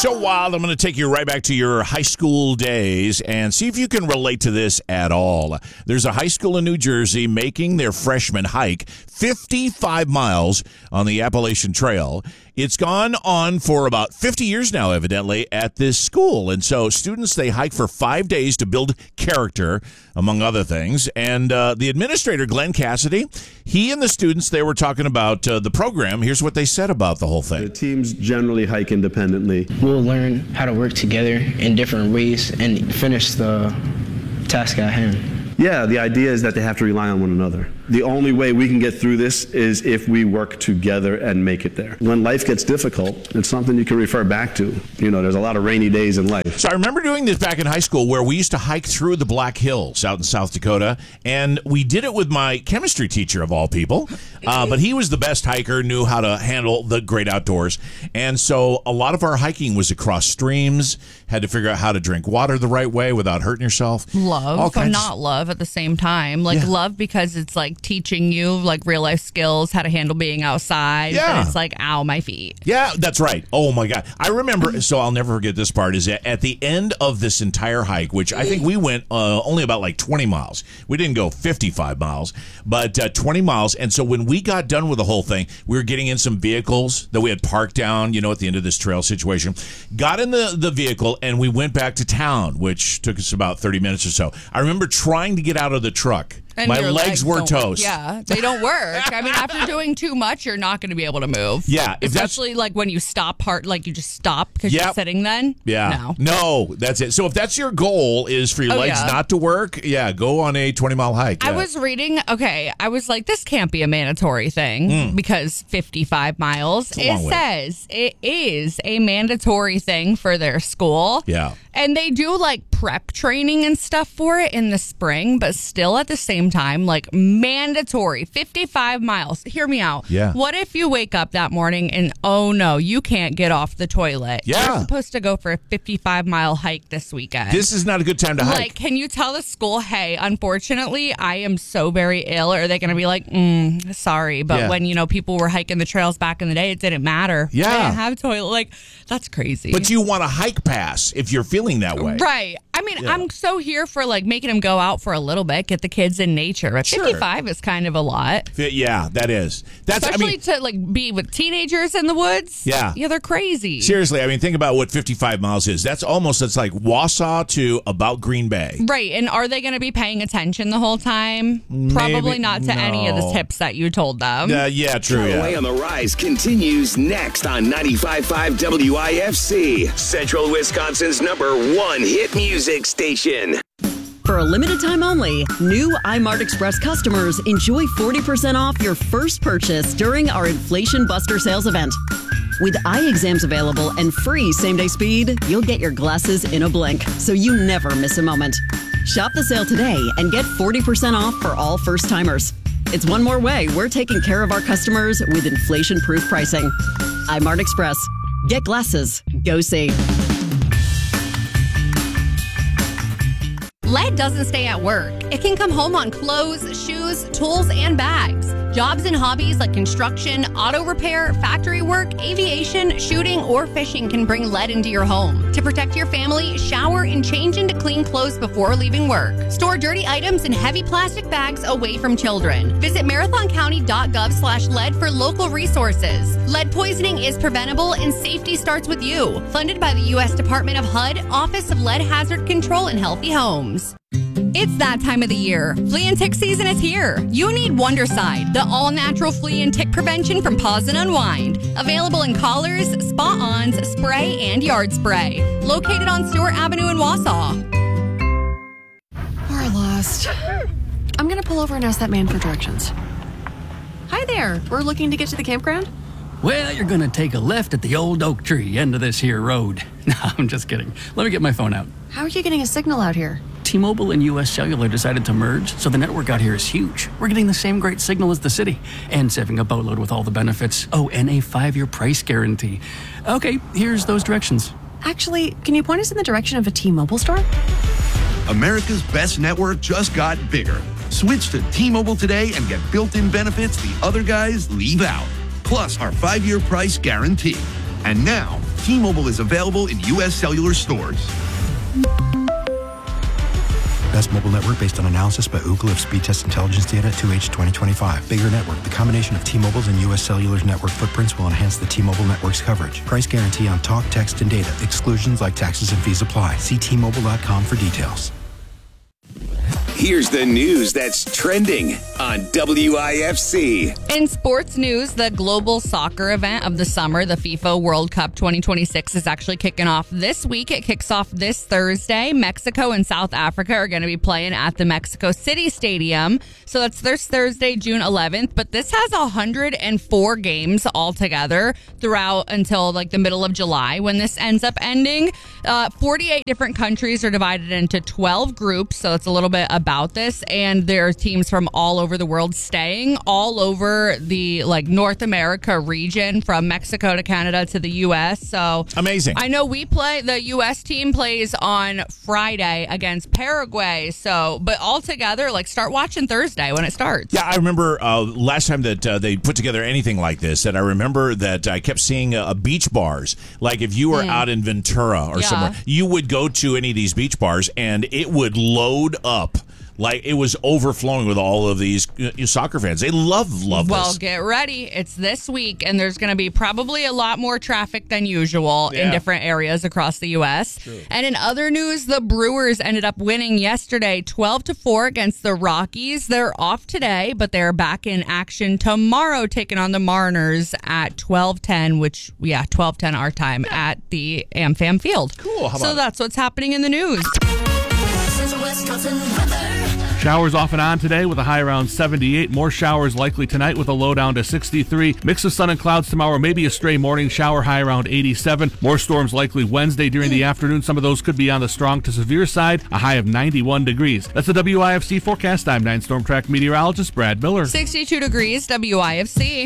So wild, I'm going to take you right back to your high school days and see if you can relate to this at all. There's a high school in New Jersey making their freshman hike 55 miles on the Appalachian Trail. It's gone on for about 50 years now, evidently, at this school. And so students, they hike for 5 days to build character, among other things. And the administrator, Glenn Cassidy, he and the students, they were talking about the program. Here's what they said about the whole thing. The teams generally hike independently. We'll learn how to work together in different ways and finish the task at hand. Yeah, the idea is that they have to rely on one another. The only way we can get through this is if we work together and make it there. When life gets difficult, it's something you can refer back to. You know, there's a lot of rainy days in life. So I remember doing this back in high school where we used to hike through the Black Hills out in South Dakota, and we did it with my chemistry teacher, of all people. But he was the best hiker, knew how to handle the great outdoors. And so a lot of our hiking was across streams, had to figure out how to drink water the right way without hurting yourself. Love, but not love at the same time. Like, love because it's like teaching you like real life skills, how to handle being outside. Yeah. But it's like, ow, my feet. Yeah, that's right. Oh my God. I remember, so I'll never forget this part, is that at the end of this entire hike, which I think we went only about like 20 miles. We didn't go 55 miles, but 20 miles. And so when we got done with the whole thing, we were getting in some vehicles that we had parked down, at the end of this trail situation. Got in the vehicle and we went back to town, which took us about 30 minutes or so. I remember trying to get out of the truck. And my legs were toast. Yeah, they don't work. I mean, after doing too much, you're not going to be able to move. Yeah. Especially like when you stop like you just stop because you're sitting then. Yeah. No, that's it. So if that's your goal is for your legs not to work, go on a 20-mile hike. I was reading, I was like, this can't be a mandatory thing because 55 miles. It says it is a mandatory thing for their school. Yeah. And they do like prep training and stuff for it in the spring, but still at the same time, like mandatory 55 miles. Hear me out. Yeah. What if you wake up that morning and, oh no, you can't get off the toilet? Yeah. You're supposed to go for a 55-mile hike this weekend. This is not a good time to hike. Like, can you tell the school, hey, unfortunately, I am so very ill? Or are they going to be like, sorry, but when, people were hiking the trails back in the day, it didn't matter. Yeah. They didn't have a toilet. Like, that's crazy. But you want a hike pass if you're feeling that way. Right. I mean, I'm so here for like making them go out for a little bit, get the kids in nature. But 55 is kind of a lot. Yeah, that is. Especially to like be with teenagers in the woods. Yeah. Yeah, they're crazy. Seriously, I mean, think about what 55 miles is. That's like Wausau to about Green Bay. Right. And are they going to be paying attention the whole time? Probably not to any of the tips that you told them. Yeah, true. Way on the Rise continues next on 95.5 WIFC, Central Wisconsin's #1 hit music station. For a limited time only, new iMart Express customers enjoy 40% off your first purchase during our Inflation Buster sales event. With eye exams available and free same-day speed, you'll get your glasses in a blink, so you never miss a moment. Shop the sale today and get 40% off for all first-timers. It's one more way we're taking care of our customers with inflation-proof pricing. iMart Express. Get glasses. Go see. Lead doesn't stay at work. It can come home on clothes, shoes, tools, and bags. Jobs and hobbies like construction, auto repair, factory work, aviation, shooting, or fishing can bring lead into your home. To protect your family, shower and change into clean clothes before leaving work. Store dirty items in heavy plastic bags away from children. Visit marathoncounty.gov/lead for local resources. Lead poisoning is preventable and safety starts with you. Funded by the U.S. Department of HUD, Office of Lead Hazard Control and Healthy Homes. It's that time of the year. Flea and tick season is here. You need Wondercide, the all-natural flea and tick prevention from Paws and Unwind. Available in collars, spot-ons, spray, and yard spray. Located on Stewart Avenue in Wausau. We're lost. I'm going to pull over and ask that man for directions. Hi there. We're looking to get to the campground. Well, you're going to take a left at the old oak tree end of this here road. No, I'm just kidding. Let me get my phone out. How are you getting a signal out here? T-Mobile and U.S. Cellular decided to merge, so the network out here is huge. We're getting the same great signal as the city, and saving a boatload with all the benefits. Oh, and a 5-year price guarantee. Okay, here's those directions. Actually, can you point us in the direction of a T-Mobile store? America's best network just got bigger. Switch to T-Mobile today and get built-in benefits the other guys leave out. Plus our 5-year price guarantee. And now, T-Mobile is available in U.S. Cellular stores. Best mobile network based on analysis by Ookla of speed test intelligence data at 2H 2025. Bigger network. The combination of T-Mobile's and U.S. Cellular's network footprints will enhance the T-Mobile network's coverage. Price guarantee on talk, text, and data. Exclusions like taxes and fees apply. See T-Mobile.com for details. Here's the news that's trending on WIFC. In sports news, the global soccer event of the summer, the FIFA World Cup 2026, is actually kicking off this week. It kicks off this Thursday. Mexico and South Africa are going to be playing at the Mexico City Stadium. So that's this Thursday, June 11th. But this has 104 games altogether throughout until like the middle of July when this ends up ending. 48 different countries are divided into 12 groups. So it's a little bit about this, and there are teams from all over the world staying all over the like North America region, from Mexico to Canada to the U.S. So amazing. I know the U.S. team plays on Friday against Paraguay. So, but all together, like, start watching Thursday when it starts. Yeah, I remember last time that they put together anything like this, that I remember that I kept seeing beach bars. Like if you were out in Ventura or somewhere, you would go to any of these beach bars and it would load up. Like it was overflowing with all of these soccer fans. They love this. Well, get ready. It's this week, and there's going to be probably a lot more traffic than usual in different areas across the U.S. True. And in other news, the Brewers ended up winning yesterday 12-4 against the Rockies. They're off today, but they're back in action tomorrow, taking on the Mariners at 12:10, 12:10 our time at the AmFam Field. Cool. So that's what's happening in the news. Showers off and on today with a high around 78. More showers likely tonight with a low down to 63. Mix of sun and clouds tomorrow. Maybe a stray morning shower, high around 87. More storms likely Wednesday during the afternoon. Some of those could be on the strong to severe side. A high of 91 degrees. That's the WIFC forecast. I'm 9 Storm Track meteorologist Brad Miller. 62 degrees, WIFC.